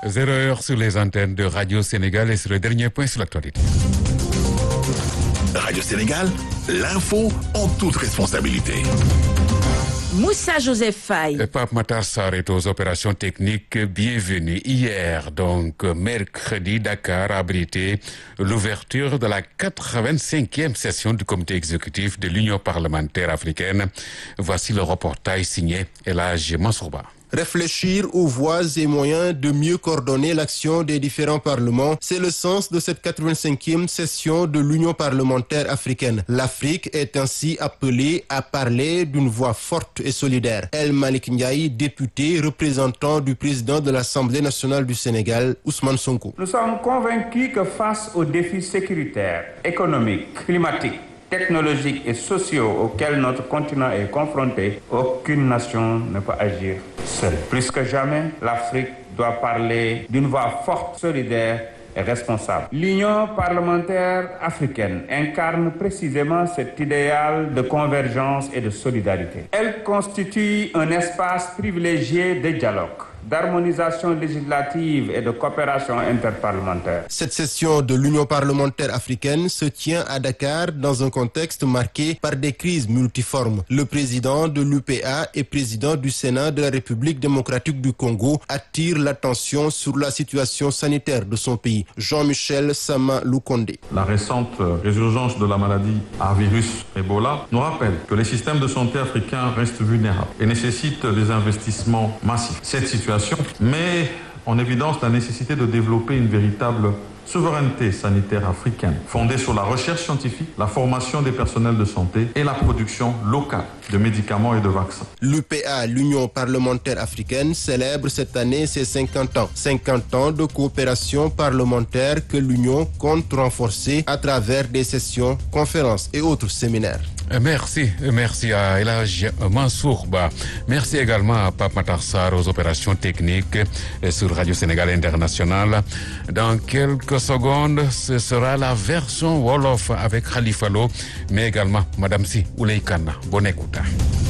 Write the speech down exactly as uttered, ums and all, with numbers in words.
Zéro heure sur les antennes de Radio Sénégal et sur le dernier point sur l'actualité. Radio Sénégal, l'info en toute responsabilité. Moussa Joseph Faye. Pape Matar Sarr est aux opérations techniques. Bienvenue. Hier, donc mercredi, Dakar a abrité l'ouverture de la quatre-vingt-cinquième session du comité exécutif de l'Union parlementaire africaine. Voici le reportage signé Elhadji Mansour Ba. Réfléchir aux voies et moyens de mieux coordonner l'action des différents parlements, c'est le sens de cette quatre-vingt-cinquième session de l'Union parlementaire africaine. L'Afrique est ainsi appelée à parler d'une voix forte et solidaire. El Malick Ndiaye, député représentant du président de l'Assemblée nationale du Sénégal, Ousmane Sonko. Nous sommes convaincus que face aux défis sécuritaires, économiques, climatiques, technologiques et sociaux auxquels notre continent est confronté, aucune nation ne peut agir seule. Plus que jamais, l'Afrique doit parler d'une voix forte, solidaire et responsable. L'Union parlementaire africaine incarne précisément cet idéal de convergence et de solidarité. Elle constitue un espace privilégié de dialogue, d'harmonisation législative et de coopération interparlementaire. Cette session de l'Union parlementaire africaine se tient à Dakar dans un contexte marqué par des crises multiformes. Le président de l'U P A et président du Sénat de la République démocratique du Congo attire l'attention sur la situation sanitaire de son pays. Jean-Michel Sama Lukonde. La récente résurgence de la maladie à virus Ebola nous rappelle que les systèmes de santé africains restent vulnérables et nécessitent des investissements massifs. Cette situation met en évidence la nécessité de développer une véritable souveraineté sanitaire africaine, fondée sur la recherche scientifique, la formation des personnels de santé et la production locale de médicaments et de vaccins. L'U P A, l'Union parlementaire africaine, célèbre cette année ses cinquante ans. cinquante ans de coopération parlementaire que l'Union compte renforcer à travers des sessions, conférences et autres séminaires. Merci, merci à Elhadji Mansour Ba. Merci également à Pape Matar Sarr aux opérations techniques sur Radio Sénégal International. Dans quelques secondes, ce sera la version Wolof avec Khalifa Lo, mais également Madame Si Ouley Kane. Bonne écoute.